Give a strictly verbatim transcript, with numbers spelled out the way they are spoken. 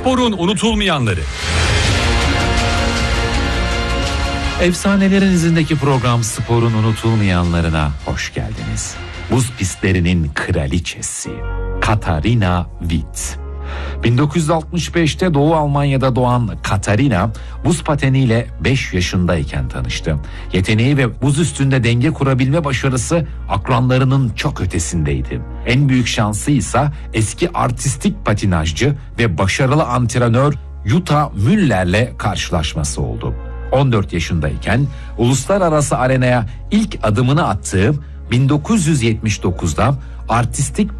Sporun unutulmayanları. Efsanelerin izindeki program Sporun unutulmayanlarına hoş geldiniz. Buz pistlerinin kraliçesi Katharina Witt. bin dokuz yüz altmış beşte Doğu Almanya'da doğan Katharina buz pateniyle beş yaşındayken tanıştı. Yeteneği ve buz üstünde denge kurabilme başarısı akranlarının çok ötesindeydi. En büyük şansı ise eski artistik patinajcı ve başarılı antrenör Jutta Müller'le karşılaşması oldu. on dört yaşındayken uluslararası arenaya ilk adımını attığı bin dokuz yüz yetmiş dokuzda artistik